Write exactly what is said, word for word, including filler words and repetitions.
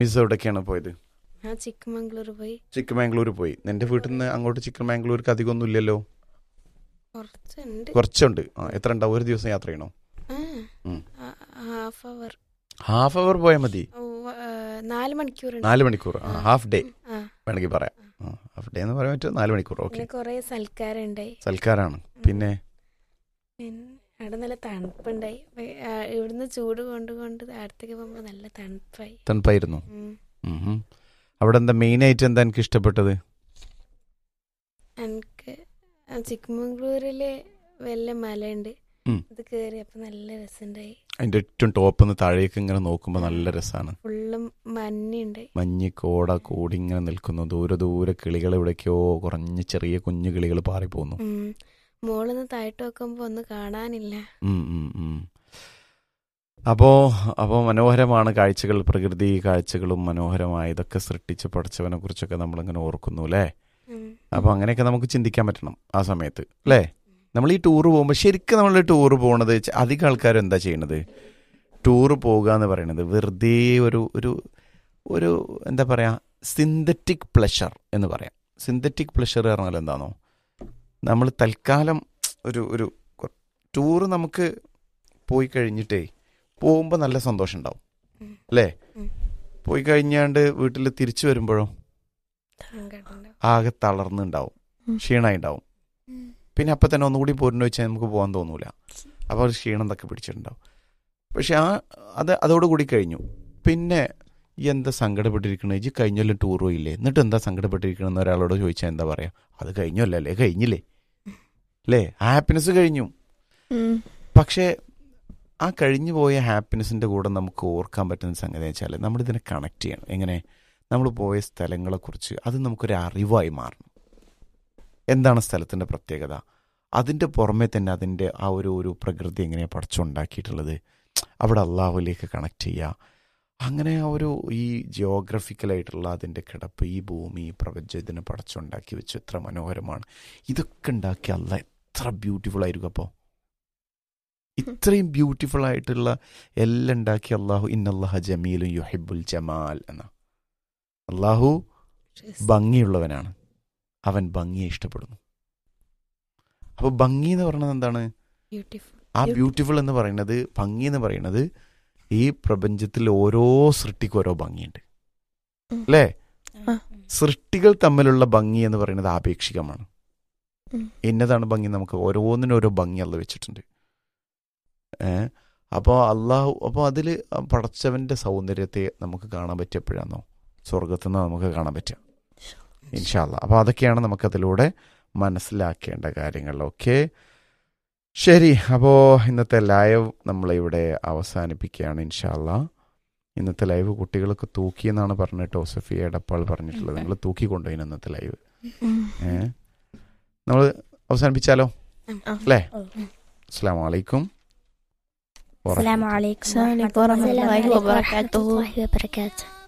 നഫീസ് എവിടേക്കാണ് പോയത്? ഞാൻ ചിക്കമംഗ്ലൂർ പോയി. ചിക്കമംഗ്ലൂർ പോയി. നിന്റെ വീട്ടിൽ നിന്ന് അങ്ങോട്ട് ചിക്കമംഗ്ലൂർക്ക് അധികമൊന്നും ഇല്ലല്ലോ? കുറച്ചുണ്ട്. കുറച്ചുണ്ട്. ആ, എത്ര ഉണ്ടാവും? ഒരു ദിവസം യാത്ര ചെയ്യണോ? Half hour. ഹാഫ് അവർ പോയാൽ മതി. നാല് മണിക്കൂർ. നാല് മണിക്കൂർ ഹാഫ് ഡേ വേണമെങ്കിൽ പറയാം. ഹാഫ് ഡേ എന്ന് പറയാൻ പറ്റും. നാല് മണിക്കൂർ. ഓക്കെ. കുറെ സൽക്കാരുണ്ടായി. സൽക്കാരാണ്. പിന്നെ അവിടെ നല്ല തണുപ്പുണ്ടായി. ഇവിടുന്ന് ചൂട് കൊണ്ട് കൊണ്ട് അടുത്തേക്ക് പോകുമ്പോ നല്ല തണുപ്പായി. തണുപ്പായിരുന്നു. അവിടെ എന്താ മെയിൻ ആയിട്ട് എന്താ എനിക്ക് ഇഷ്ടപ്പെട്ടത്? എനിക്ക് ചിക്കമംഗ്ലൂരില് വലിയ മലയുണ്ട്, അത് കേറി അപ്പൊ നല്ല രസമുണ്ടായി. അതിന്റെ ഏറ്റവും ടോപ്പ് നിന്ന് താഴേക്ക് ഇങ്ങനെ നോക്കുമ്പോ നല്ല രസമാണ്. ഫുള്ളും മഞ്ഞുണ്ട്. മഞ്ഞ് കോട കൂടി ഇങ്ങനെ നിൽക്കുന്നു. ദൂരെ ദൂരെ കിളികൾ എവിടേക്കോ കുറഞ്ഞ ചെറിയ കുഞ്ഞു കിളികൾ പാറിപ്പോന്നു. മോളിന്ന് താഴ്ത്തു നോക്കുമ്പോ ഒന്നും കാണാനില്ല. അപ്പോ അപ്പോ മനോഹരമാണ് കാഴ്ചകൾ. പ്രകൃതി കാഴ്ചകളും മനോഹരമായ ഇതൊക്കെ സൃഷ്ടിച്ച് പഠിച്ചവനെ കുറിച്ചൊക്കെ നമ്മളിങ്ങനെ ഓർക്കുന്നു അല്ലേ? അപ്പൊ അങ്ങനെയൊക്കെ നമുക്ക് ചിന്തിക്കാൻ പറ്റണം ആ സമയത്ത് അല്ലേ? നമ്മൾ ഈ ടൂറ് പോകുമ്പോൾ ശരിക്കും നമ്മൾ ടൂറ് പോകുന്നത് അധികം ആൾക്കാരും എന്താ ചെയ്യണത്? ടൂറ് പോകുക എന്ന് പറയുന്നത് വെറുതെ ഒരു ഒരു ഒരു എന്താ പറയാ സിന്തറ്റിക് പ്ലഷർ എന്ന് പറയാം. സിന്തറ്റിക് പ്ലഷർ പറഞ്ഞാൽ എന്താണോ, നമ്മൾ തൽക്കാലം ഒരു ഒരു ടൂറ് നമുക്ക് പോയി കഴിഞ്ഞിട്ടേ പോകുമ്പോൾ നല്ല സന്തോഷം ഉണ്ടാവും അല്ലേ? പോയി കഴിഞ്ഞാണ്ട് വീട്ടിൽ തിരിച്ചു വരുമ്പോഴോ ആകെ തളർന്നുണ്ടാവും, ക്ഷീണമായി ഉണ്ടാവും. പിന്നെ അപ്പം തന്നെ ഒന്നുകൂടി പോരുന്നു വെച്ചാൽ നമുക്ക് പോകാൻ തോന്നൂല. അപ്പോൾ ഒരു ക്ഷീണം എന്തൊക്കെ പിടിച്ചിട്ടുണ്ടാവും. പക്ഷെ ആ അത് അതോടുകൂടി കഴിഞ്ഞു. പിന്നെ എന്താ സങ്കടപ്പെട്ടിരിക്കണേ? ഇജ്ജ് കഴിഞ്ഞല്ലോ ടൂർ പോയില്ലേ, എന്നിട്ട് എന്താ സങ്കടപ്പെട്ടിരിക്കണമെന്ന് ഒരാളോട് ചോദിച്ചാൽ എന്താ പറയാ? അത് കഴിഞ്ഞല്ലോ അല്ലേ, കഴിഞ്ഞില്ലേ അല്ലേ, ഹാപ്പിനെസ് കഴിഞ്ഞു. പക്ഷേ ആ കഴിഞ്ഞു പോയ ഹാപ്പിനെസ്സിൻ്റെ കൂടെ നമുക്ക് ഓർക്കാൻ പറ്റുന്ന സംഗതി വെച്ചാൽ നമ്മളിതിനെ കണക്ട് ചെയ്യണം. എങ്ങനെ? നമ്മൾ പോയ സ്ഥലങ്ങളെക്കുറിച്ച് അത് നമുക്കൊരു അറിവായി മാറണം. എന്താണ് സ്ഥലത്തിൻ്റെ പ്രത്യേകത, അതിൻ്റെ പുറമെ തന്നെ അതിൻ്റെ ആ ഒരു ഒരു പ്രകൃതി എങ്ങനെയാണ് പടച്ചുണ്ടാക്കിയിട്ടുള്ളത്, അവിടെ അള്ളാഹുലേക്ക് കണക്ട് ചെയ്യുക. അങ്ങനെ ആ ഒരു ഈ ജിയോഗ്രഫിക്കലായിട്ടുള്ള അതിൻ്റെ കിടപ്പ്, ഈ ഭൂമി, ഈ പ്രപഞ്ചം ഇതിനെ പടച്ചുണ്ടാക്കി വെച്ചു, എത്ര മനോഹരമാണ്. ഇതൊക്കെ ഉണ്ടാക്കി അള്ളാഹ് എത്ര ബ്യൂട്ടിഫുൾ ആയിരിക്കും. അപ്പോൾ ഇത്രയും ബ്യൂട്ടിഫുൾ ആയിട്ടുള്ള എല്ലാം ഉണ്ടാക്കി അള്ളാഹു ഇന്നല്ലാഹ ജമീലുൻ യുഹിബ്ബുൽ ജമാൽ എന്ന, അള്ളാഹു ഭംഗിയുള്ളവനാണ്, അവൻ ഭംഗിയെ ഇഷ്ടപ്പെടുന്നു. അപ്പോൾ ഭംഗി എന്ന് പറയുന്നത് എന്താണ്? ആ ബ്യൂട്ടിഫുൾ എന്ന് പറയുന്നത്, ഭംഗി എന്ന് പറയുന്നത് ഈ പ്രപഞ്ചത്തിൽ ഓരോ സൃഷ്ടിക്കും ഓരോ ഭംഗിയുണ്ട് അല്ലേ? സൃഷ്ടികൾ തമ്മിലുള്ള ഭംഗി എന്ന് പറയുന്നത് ആപേക്ഷികമാണ്. എന്നതാണ് ഭംഗി? നമുക്ക് ഓരോന്നിനും ഓരോ ഭംഗി അള്ളാഹു വെച്ചിട്ടുണ്ട്. ഏഹ് അപ്പോൾ അള്ളാഹു അപ്പോൾ അതിൽ പടച്ചവൻ്റെ സൗന്ദര്യത്തെ നമുക്ക് കാണാൻ പറ്റിയപ്പോഴാണോ സ്വർഗത്തിൽ നിന്ന് നമുക്ക് കാണാൻ പറ്റുക ഇൻഷാ അല്ലാഹ്. അപ്പോൾ അതൊക്കെയാണ് നമുക്കതിലൂടെ മനസ്സിലാക്കേണ്ട കാര്യങ്ങൾ. ഓക്കെ, ശരി. അപ്പോൾ ഇന്നത്തെ ലൈവ് നമ്മളിവിടെ അവസാനിപ്പിക്കുകയാണ് ഇൻഷാ അല്ലാഹ്. ഇന്നത്തെ ലൈവ് കുട്ടികളൊക്കെ തൂക്കിയെന്നാണ് പറഞ്ഞിട്ട് സഫിയ എടപ്പാൾ പറഞ്ഞിട്ടുള്ളത്. നിങ്ങൾ തൂക്കിക്കൊണ്ടുപോയി ഇന്നത്തെ ലൈവ്. ഏഹ് നമ്മൾ അവസാനിപ്പിച്ചാലോ അല്ലേ? അസ്സലാമു അലൈക്കും വറഹ്മത്തുള്ളാഹി വബറകാതുഹു.